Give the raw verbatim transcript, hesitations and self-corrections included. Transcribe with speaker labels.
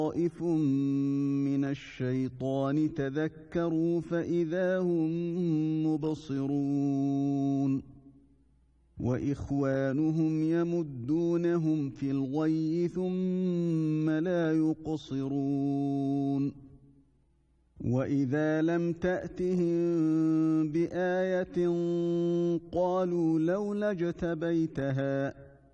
Speaker 1: طائف من الشيطان تذكروا فإذا هم مبصرون وإخوانهم يمدونهم في الغي ثم لا يقصرون وإذا لم تأتهم بآية قالوا لولا اجتبيتها